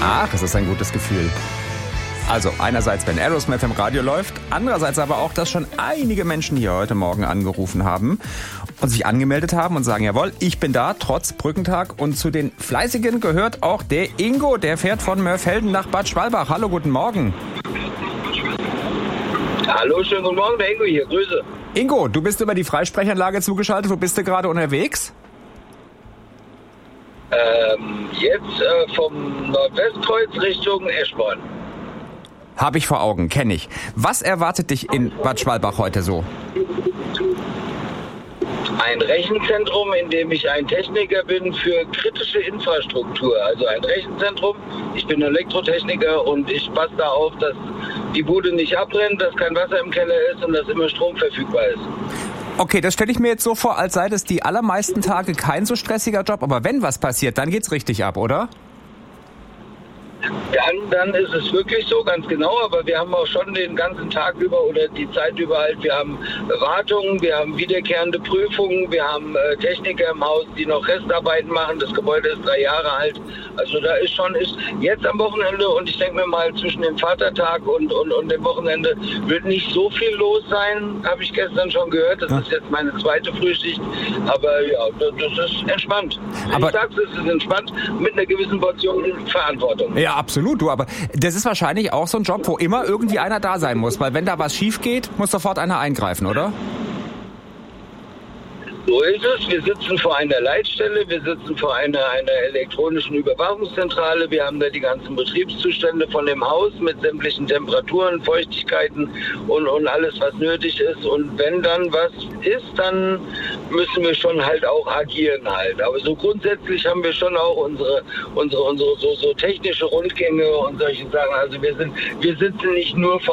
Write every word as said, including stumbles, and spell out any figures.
Ach, es ist ein gutes Gefühl. Also einerseits, wenn Aerosmith im Radio läuft, andererseits aber auch, dass schon einige Menschen hier heute Morgen angerufen haben und sich angemeldet haben und sagen, jawohl, ich bin da, trotz Brückentag. Und zu den Fleißigen gehört auch der Ingo, der fährt von Mörfelden nach Bad Schwalbach. Hallo, guten Morgen. Hallo, schönen guten Morgen, der Ingo hier, Grüße. Ingo, du bist über die Freisprechanlage zugeschaltet, wo bist du gerade unterwegs? Ähm, jetzt äh, vom Nordwestkreuz Richtung Eschborn. Habe ich vor Augen, kenne ich. Was erwartet dich in Bad Schwalbach heute so? Ein Rechenzentrum, in dem ich ein Techniker bin für kritische Infrastruktur. Also ein Rechenzentrum, ich bin Elektrotechniker und ich passe da auf, dass die Bude nicht abbrennt, dass kein Wasser im Keller ist und dass immer Strom verfügbar ist. Okay, das stelle ich mir jetzt so vor, als sei das die allermeisten Tage kein so stressiger Job. Aber wenn was passiert, dann geht's richtig ab, oder? Dann, dann ist es wirklich so, ganz genau, aber wir haben auch schon den ganzen Tag über oder die Zeit über halt, wir haben Wartungen, wir haben wiederkehrende Prüfungen, wir haben äh, Techniker im Haus, die noch Restarbeiten machen, das Gebäude ist drei Jahre alt, also da ist schon, ist jetzt am Wochenende und ich denke mir mal zwischen dem Vatertag und, und, und dem Wochenende wird nicht so viel los sein, habe ich gestern schon gehört, das ist jetzt meine zweite Frühschicht, aber ja, das ist entspannt. Aber ich sag's, es ist entspannt mit einer gewissen Portion Verantwortung. Ja, absolut, du, aber das ist wahrscheinlich auch so ein Job, wo immer irgendwie einer da sein muss, weil wenn da was schief geht, muss sofort einer eingreifen, oder? So ist es. Wir sitzen vor einer Leitstelle, wir sitzen vor einer, einer elektronischen Überwachungszentrale. Wir haben da die ganzen Betriebszustände von dem Haus mit sämtlichen Temperaturen, Feuchtigkeiten und, und alles, was nötig ist. Und wenn dann was ist, dann müssen wir schon halt auch agieren halt. Aber so grundsätzlich haben wir schon auch unsere, unsere, unsere so, so technische Rundgänge und solche Sachen. Also wir sind, wir sitzen nicht nur vor